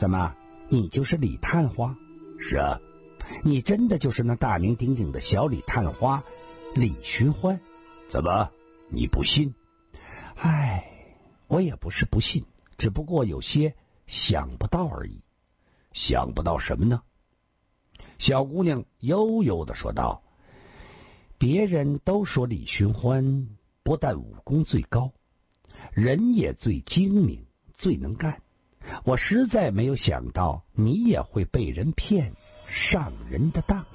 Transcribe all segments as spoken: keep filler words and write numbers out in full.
怎么，你就是李探花？ 是啊。 你真的就是那大名鼎鼎的小李探花李寻欢？ 怎么，你不信？ 唉，我也不是不信，只不过有些想不到而已。 想不到什么呢？ 小姑娘悠悠地说道：别人都说李寻欢不但武功最高，人也最精明最能干，我实在没有想到你也会被人骗上人的当。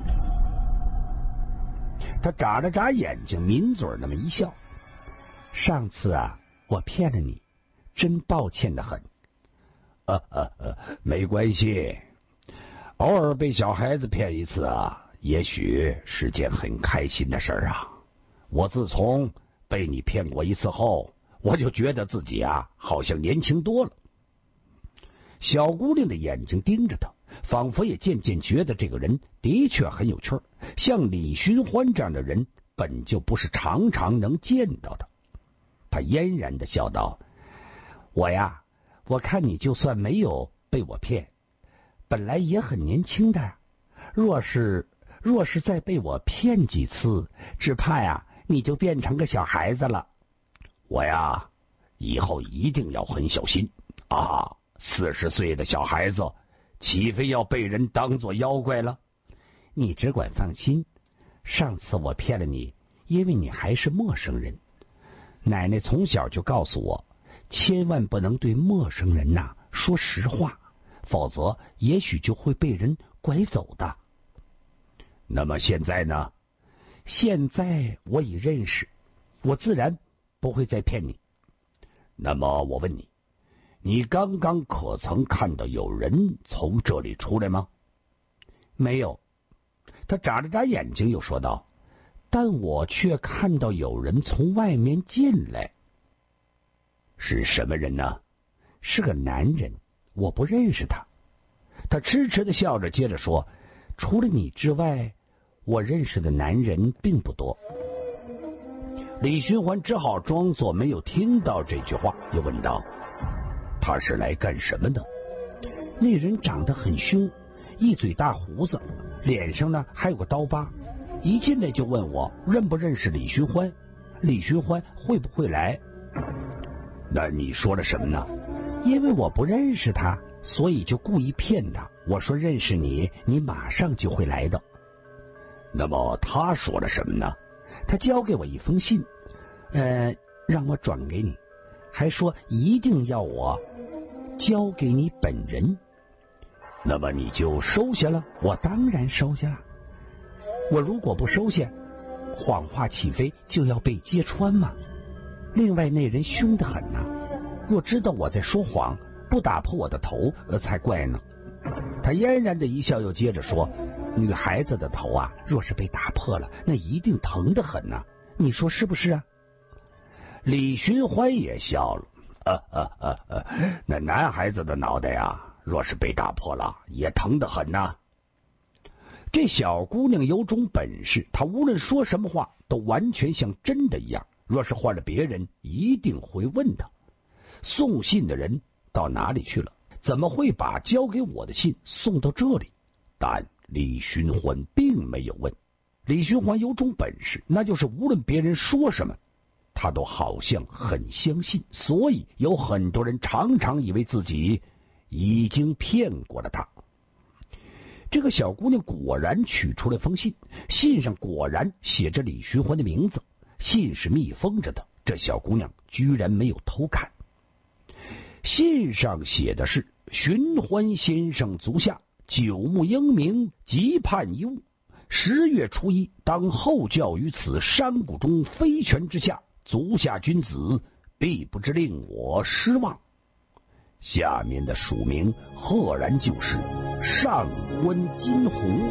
他眨了眨眼睛，抿嘴那么一笑：上次啊，我骗了你，真抱歉的很。 呃呃呃，没关系，偶尔被小孩子骗一次啊，也许是件很开心的事儿啊。我自从被你骗过一次后，我就觉得自己啊，好像年轻多了。 小姑娘的眼睛盯着他，仿佛也渐渐觉得这个人的确很有趣儿。像李寻欢这样的人，本就不是常常能见到的。他嫣然地笑道：我呀，我看你就算没有被我骗，本来也很年轻的，若是若是再被我骗几次，只怕呀你就变成个小孩子了。 我呀，以后一定要很小心啊！四十岁的小孩子，岂非要被人当作妖怪了？ 你只管放心，上次我骗了你，因为你还是陌生人。奶奶从小就告诉我，千万不能对陌生人呐、啊、说实话，否则也许就会被人拐走的。 那么现在呢？ 现在我已认识，我自然不会再骗你。 那么我问你，你刚刚可曾看到有人从这里出来吗？ 没有。他眨了眨眼睛又说道：但我却看到有人从外面进来。 是什么人呢？ 是个男人，我不认识他。他痴痴地笑着，接着说：除了你之外，我认识的男人并不多。李寻欢只好装作没有听到这句话，又问道： 他是来干什么的？ 那人长得很凶，一嘴大胡子，脸上呢还有个刀疤，一进来就问我认不认识李寻欢，李寻欢会不会来。 那你说了什么呢？ 因为我不认识他，所以就故意骗他，我说认识你，你马上就会来的。 那么他说了什么呢？ 他交给我一封信，呃，让我转给你，还说一定要我交给你本人。 那么你就收下了？ 我当然收下了。我如果不收下，谎话岂非就要被揭穿吗？另外那人凶得很呐、啊，若知道我在说谎，不打破我的头呃才怪呢。他嫣然的一笑，又接着说：女孩子的头啊，若是被打破了，那一定疼得很呐、啊，你说是不是啊？ 李寻欢也笑了：啊啊啊啊！那男孩子的脑袋啊，若是被打破了，也疼得很呐、啊。 这小姑娘有种本事，她无论说什么话，都完全像真的一样。若是换了别人，一定会问她，送信的人到哪里去了？怎么会把交给我的信送到这里？ 但李寻欢并没有问。 李寻欢有种本事，那就是无论别人说什么，他都好像很相信，所以有很多人常常以为自己已经骗过了他。这个小姑娘果然取出了封信，信上果然写着李寻欢的名字，信是密封着的，这小姑娘居然没有偷看。信上写的是：寻欢先生足下，九牧英明，极盼一物。十月初一，当候教于此山谷中飞泉之下，足下君子必不知令我失望。下面的署名赫然就是上官金鸿。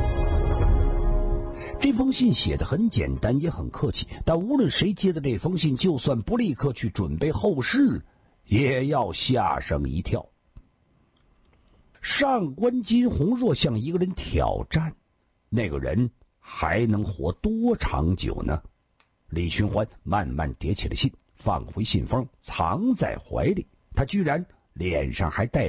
这封信写得很简单，也很客气，但无论谁接的这封信，就算不立刻去准备后事，也要吓上一跳。上官金鸿若向一个人挑战，那个人还能活多长久呢？李寻欢慢慢叠起了信，放回信封，藏在怀里。他居然脸上还带